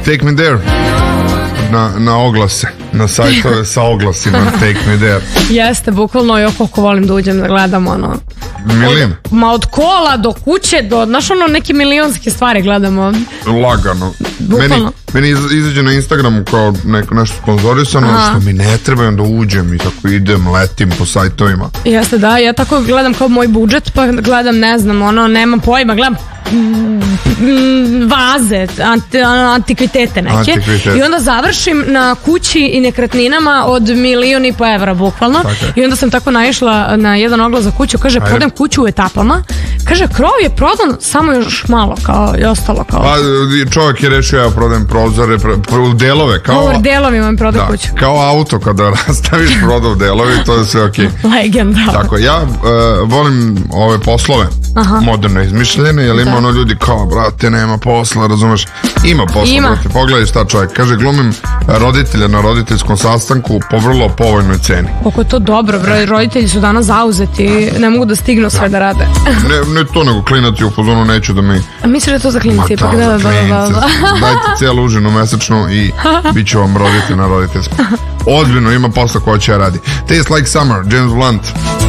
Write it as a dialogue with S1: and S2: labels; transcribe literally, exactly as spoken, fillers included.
S1: Take me there. Na, na oglase, na sajtove sa oglasima. Take me there.
S2: Jeste, bukvalno, jo koliko volim da uđem da gledam ono.
S1: Milin?
S2: Ma od kola do kuće, do, znaš ono, neke milionske stvari gledamo.
S1: Lagano.
S2: Bukvalno.
S1: Meni, meni izađe na Instagramu kao neko nešto sponzorisano, aha, što mi ne treba, onda uđem i tako idem, letim po sajtovima. Jeste,
S2: da, ja tako gledam kao moj budžet, pa gledam, ne znam, ono, nemam pojma, gledam vaze, anti, antikvitete neke. Antikvitete. I onda završim na kući i nekretninama od milion i po evra, bukvalno. Tako. I onda sam tako naišla na jedan oglas za kuću, kaže, prodajem kuću u etapama. Kaže, krov je prodan, samo još malo, kao i ostalo. Kao.
S1: Pa čovjek je rešio, ja prodajem prozore, pro, delove. Kao,
S2: u delovima mi prodaj kuću.
S1: Kao auto, kada rastaviš prodao delovi, to je sve okej.
S2: Okay. Legenda.
S1: Tako, ja uh, volim ove poslove, aha, moderno izmišljene, jer ima da. Ono ljudi kao, brate, nema posla, razumeš? Ima posla, ima. Brate, pogledaj šta čovjek. Kaže, glumim roditelja na roditeljskom sastanku po vrlo povoljnoj ceni.
S2: Kako je to dobro, bro, roditelji su danas zauzeti, ne mogu da stignu sve da, da rade.
S1: Ne, ne to, nego klinaci u fazonu neću da mi...
S2: A misliš da je to za klinici?
S1: Ma da, za klinice. Dajte cijelu užinu mesečnu i bit ću vam roditelj na roditeljskom. Ozbiljno, ima posla koja će ja radi. Taste Like Summer, James Blunt.